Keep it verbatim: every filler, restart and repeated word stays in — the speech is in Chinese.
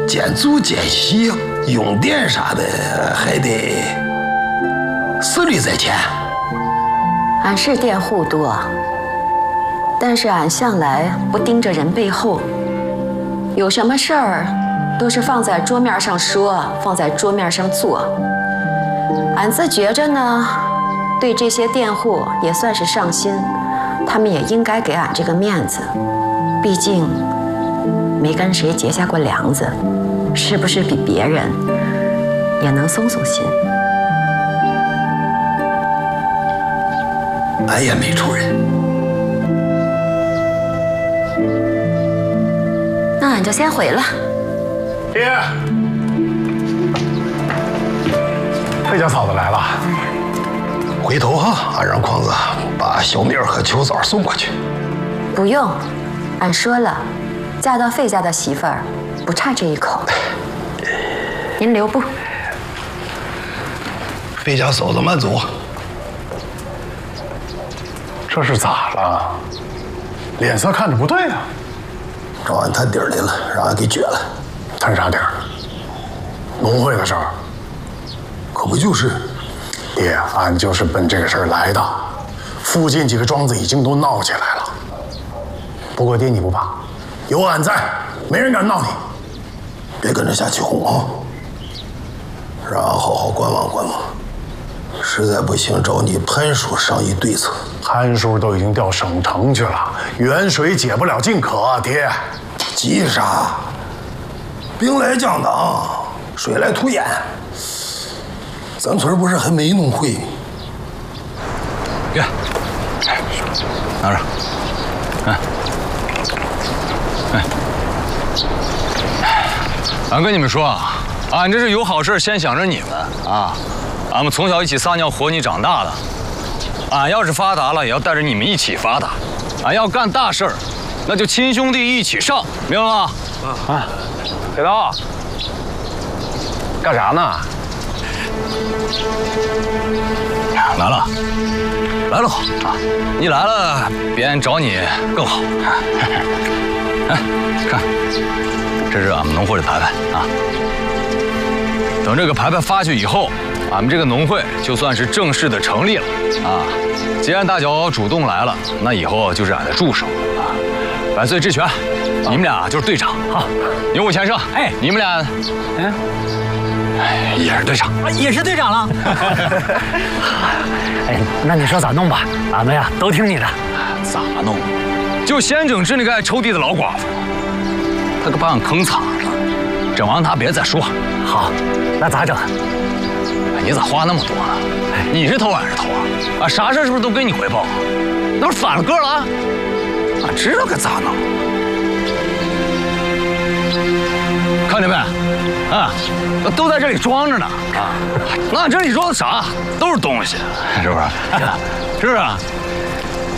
监租监洗、用电啥的还得自律在前。 俺是佃户多，但是俺向来不盯着人背后，有什么事儿都是放在桌面上说，放在桌面上做。俺自觉着呢，对这些佃户也算是上心，他们也应该给俺这个面子，毕竟没跟谁结下过梁子，是不是比别人也能松松心？ 俺也没仇人。 那俺就先回了。 爹，费家嫂子来了。 回头哈，俺让匡子把小米儿和秋枣送过去。 不用，俺说了，嫁到费家的媳妇儿不差这一口。您留步。 费家嫂子慢走。 这是咋了？脸色看着不对啊！ 找俺探底儿来了，让俺给撅了。 探啥底儿？农会的事儿。 可不就是？ 爹，俺就是奔这个事儿来的。附近几个庄子已经都闹起来了。不过爹你不怕，有俺在，没人敢闹你。 别跟着瞎起哄啊！让俺好好观望观望。实在不行，找你潘叔商议对策。 潘叔都已经调省城去了，远水解不了近渴，爹。 急啥？兵来将挡，水来土掩。咱村不是还没农会吗？ 给，拿着。哎，哎，俺跟你们说啊，俺这是有好事先想着你们啊。俺们从小一起撒尿和泥长大的，俺要是发达了，也要带着你们一起发达。俺要干大事儿，那就亲兄弟一起上，明白吗？啊，铁刀，干啥呢？来了，来了好啊！你来了，别人找你更好。哎，看，这是俺们农会的牌牌啊。等这个牌牌发去以后，俺们这个农会就算是正式的成立了啊！既然大脚主动来了，那以后就是俺的助手啊！万岁之权，你们俩就是队长。好，牛虎前生，哎，你们俩，嗯，哎，也是队长， 也是队长了。哎，那你说咋弄吧？俺们呀都听你的。 咋弄？就先整治那个爱抽地的老寡妇，他可把俺坑惨了。整完他别再说。 好，那咋整？ 你咋花那么多呢？你是偷俺是偷啊？啊，啥事是不是都给你回报？那不是反了个了啊？俺知道该咋弄。看见没？啊，都在这里装着呢啊！那这里装的啥？都是东西，是不是？是不是？